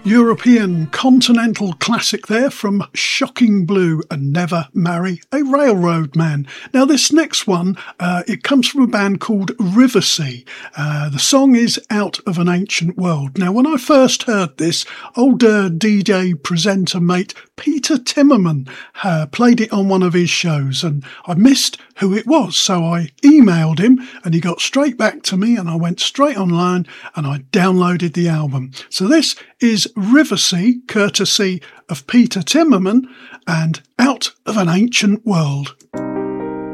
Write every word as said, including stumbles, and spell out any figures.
European continental classic there from Shocking Blue and Never Marry a Railroad Man. Now this next one, uh, it comes from a band called Riversea. Uh, the song is Out of an Ancient World. Now when I first heard this, older D J presenter mate Peter Timmerman uh, played it on one of his shows and I missed who it was, so I emailed him and he got straight back to me and I went straight online and I downloaded the album. So this is Riversea, courtesy of Peter Timmerman, and Out of an Ancient World.